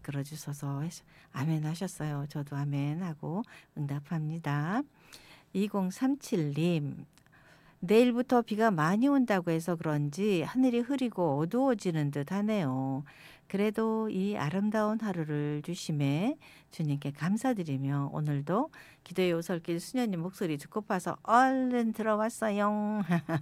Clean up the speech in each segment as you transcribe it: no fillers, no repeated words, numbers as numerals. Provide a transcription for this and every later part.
이끌어 주소서 아멘 하셨어요. 저도 아멘 하고 응답합니다. 2037님, 내일부터 비가 많이 온다고 해서 그런지 하늘이 흐리고 어두워지는 듯 하네요. 그래도 이 아름다운 하루를 주심에 주님께 감사드리며 오늘도 기도의 오솔길 수녀님 목소리 듣고파서 얼른 들어왔어요.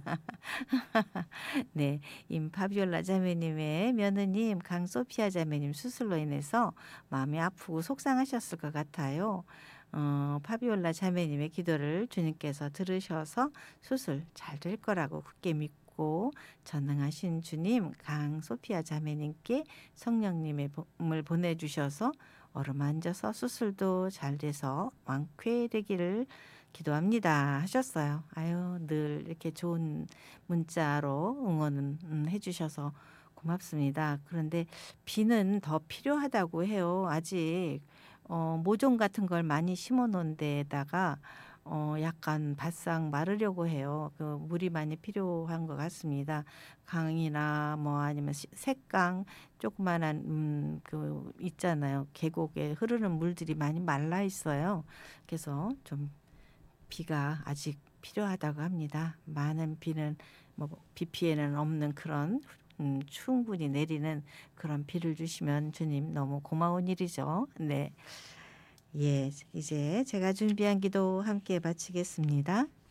네, 임파비올라 자매님의 며느님 강소피아 자매님 수술로 인해서 마음이 아프고 속상하셨을 것 같아요. 파비올라 자매님의 기도를 주님께서 들으셔서 수술 잘 될 거라고 굳게 믿고 전능하신 주님 강소피아 자매님께 성령님의 봄을 보내주셔서 어루만져서 수술도 잘 돼서 완쾌되기를 기도합니다 하셨어요. 아유, 늘 이렇게 좋은 문자로 응원 해주셔서 고맙습니다. 그런데 비는 더 필요하다고 해요. 아직 모종 같은 걸 많이 심어 놓은 데에다가 약간 바싹 마르려고 해요. 그 물이 많이 필요한 것 같습니다. 강이나 뭐 아니면 색강 조그만한 그 있잖아요. 계곡에 흐르는 물들이 많이 말라 있어요. 그래서 좀 비가 아직 필요하다고 합니다. 많은 비는 뭐 비 피해는 없는 그런 충분히 내리는 그런 비를 주시면 주님 너무 고마운 일이죠. 네. 예, 이제 제가 준비한 기도 함께 마치겠습니다.